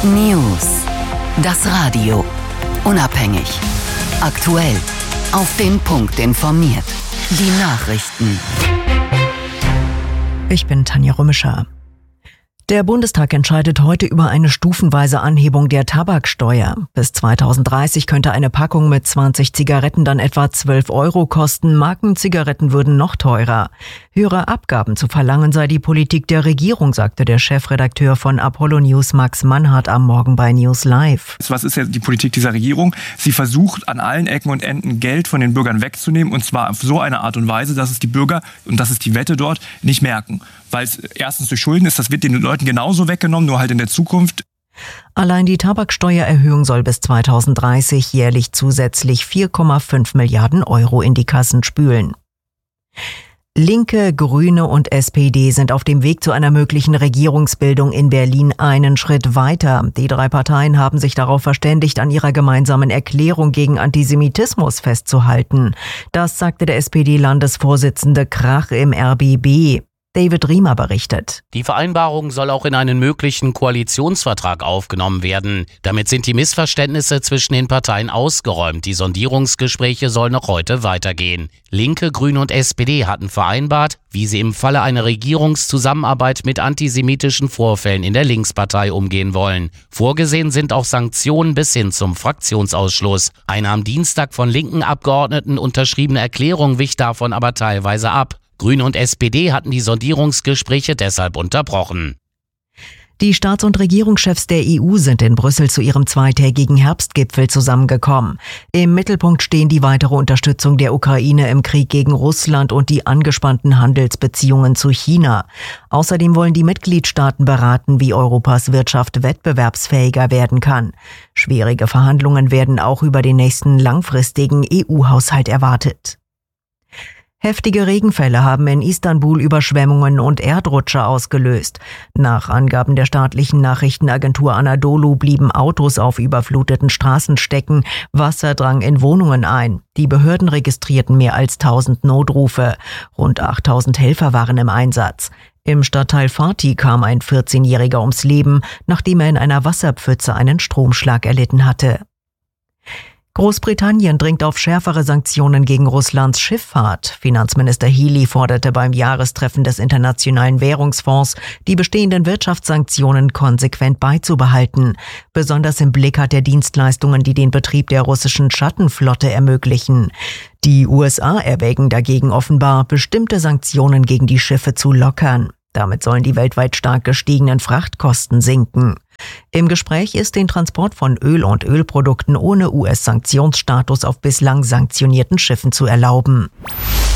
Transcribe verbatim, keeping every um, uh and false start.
News. Das Radio. Unabhängig. Aktuell. Auf den Punkt informiert. Die Nachrichten. Ich bin Tanja Römischer. Der Bundestag entscheidet heute über eine stufenweise Anhebung der Tabaksteuer. Bis zweitausenddreißig könnte eine Packung mit zwanzig Zigaretten dann etwa zwölf Euro kosten. Markenzigaretten würden noch teurer. Höhere Abgaben zu verlangen sei die Politik der Regierung, sagte der Chefredakteur von Apollo News Max Mannhardt am Morgen bei News Live. Was ist ja die Politik dieser Regierung? Sie versucht an allen Ecken und Enden Geld von den Bürgern wegzunehmen, und zwar auf so eine Art und Weise, dass es die Bürger, und das ist die Wette dort, nicht merken. Weil es erstens durch Schulden ist, das wird den Leuten genauso weggenommen, nur halt in der Zukunft. Allein die Tabaksteuererhöhung soll bis zweitausenddreißig jährlich zusätzlich vier Komma fünf Milliarden Euro in die Kassen spülen. Linke, Grüne und S P D sind auf dem Weg zu einer möglichen Regierungsbildung in Berlin einen Schritt weiter. Die drei Parteien haben sich darauf verständigt, an ihrer gemeinsamen Erklärung gegen Antisemitismus festzuhalten. Das sagte der S P D-Landesvorsitzende Krach im R B B. David Riemer berichtet. Die Vereinbarung soll auch in einen möglichen Koalitionsvertrag aufgenommen werden. Damit sind die Missverständnisse zwischen den Parteien ausgeräumt. Die Sondierungsgespräche sollen noch heute weitergehen. Linke, Grüne und S P D hatten vereinbart, wie sie im Falle einer Regierungszusammenarbeit mit antisemitischen Vorfällen in der Linkspartei umgehen wollen. Vorgesehen sind auch Sanktionen bis hin zum Fraktionsausschluss. Eine am Dienstag von linken Abgeordneten unterschriebene Erklärung wich davon aber teilweise ab. Grüne und S P D hatten die Sondierungsgespräche deshalb unterbrochen. Die Staats- und Regierungschefs der E U sind in Brüssel zu ihrem zweitägigen Herbstgipfel zusammengekommen. Im Mittelpunkt stehen die weitere Unterstützung der Ukraine im Krieg gegen Russland und die angespannten Handelsbeziehungen zu China. Außerdem wollen die Mitgliedstaaten beraten, wie Europas Wirtschaft wettbewerbsfähiger werden kann. Schwierige Verhandlungen werden auch über den nächsten langfristigen E U-Haushalt erwartet. Heftige Regenfälle haben in Istanbul Überschwemmungen und Erdrutsche ausgelöst. Nach Angaben der staatlichen Nachrichtenagentur Anadolu blieben Autos auf überfluteten Straßen stecken, Wasser drang in Wohnungen ein. Die Behörden registrierten mehr als tausend Notrufe. Rund achttausend Helfer waren im Einsatz. Im Stadtteil Fatih kam ein vierzehnjähriger ums Leben, nachdem er in einer Wasserpfütze einen Stromschlag erlitten hatte. Großbritannien dringt auf schärfere Sanktionen gegen Russlands Schifffahrt. Finanzminister Healey forderte beim Jahrestreffen des Internationalen Währungsfonds, die bestehenden Wirtschaftssanktionen konsequent beizubehalten. Besonders im Blick hat er Dienstleistungen, die den Betrieb der russischen Schattenflotte ermöglichen. Die U S A erwägen dagegen offenbar, bestimmte Sanktionen gegen die Schiffe zu lockern. Damit sollen die weltweit stark gestiegenen Frachtkosten sinken. Im Gespräch ist, den Transport von Öl und Ölprodukten ohne U S-Sanktionsstatus auf bislang sanktionierten Schiffen zu erlauben.